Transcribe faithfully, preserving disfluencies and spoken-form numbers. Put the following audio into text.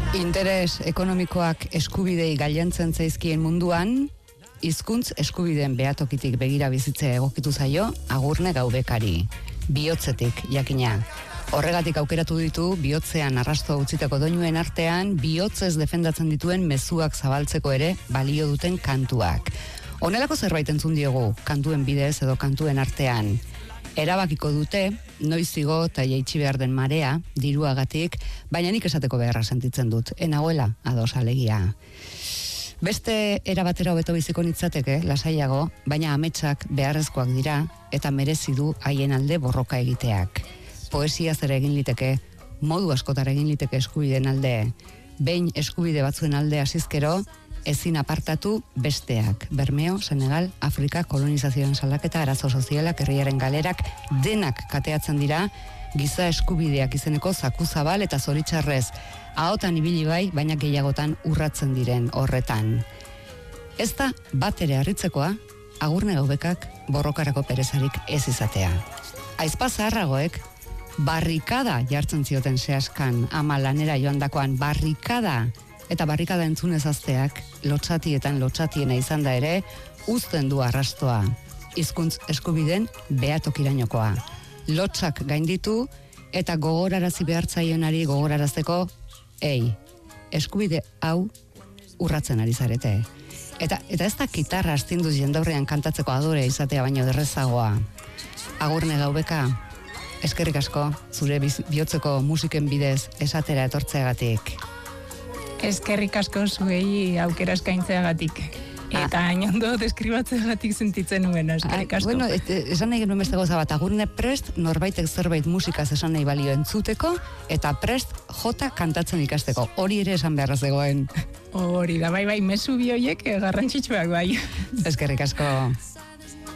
Interes ekonomikoak eskubidei gailentzen zaizkien munduan, hizkuntz eskubideen behatokitik begira bizitzea egokitu zaio Agurne Gaubekari, bihotzetik jakina. Horregatik aukeratu ditu bihotzean arrastoa utzitako doinuen artean bihotzez defendatzen dituen mezuak zabaltzeko ere balio duten kantuak. Honelako zerbait entzun diogu kantuen bidez edo kantuen artean. Erabakiko dute, noiz igo eta jaitsi behar den marea, diruagatik, baina nik esateko beharra sentitzen dut, enagoela ados alegia. Beste erabatera hobeto biziko nitzateke, lasaiago, baina ametsak beharrezkoak dira eta merezi du haien alde borroka egiteak. Poesia zer egin liteke, modu askotar egin liteke eskubideen alde, behin eskubide batzuen alde hasizkero, ezin apartatu besteak. Bermeo, Senegal, Afrika, kolonizazioen salaketa, arazo sozialak, herriaren galerak, denak kateatzen dira, giza eskubideak izeneko zakuzabal eta zoritxarrez, ahotan ibili bai, baina gehiagotan urratzen diren horretan. Ez da bat ere harritzekoa, Agurne Gaubekak borrokarako perezarik ez izatea. Aizpa zaharragoek, barrikada jartzen zioten zehaskan, ama lanera joandakoan, barrikada, eta barrikada entzunez azteak, lotxatietan lotxatiena izan da ere, uzten du arrastoa, hizkuntz eskubiden behatokirainokoa. Lotxak gainditu eta gogorarazi behartzaionari gogorarazteko, ei, eskubide hau urratzen ari zarete. Eta, eta ez da gitarra astinduz jendaurrean kantatzeko adore izatea baino derrezagoa. Agurne Gaubeka, eskerrik asko, zure bihotzeko musiken bidez esatera etortzeagatik. Eskerrik asko zuei aukera eskaintzeagatik. Eta hain ondo deskribatzeagatik sentitzen nuen, eskerrik asko. Bueno, et, esan nahi genuen beste gauza bat, Agurne prest norbaitek zerbait musikaz esan nahi balio entzuteko, eta prest jota kantatzen ikasteko. Hori ere esan beharra zegoen. Hori da, bai, bai, mezu bioiek garrantzitsuak bai. Eskerrik asko.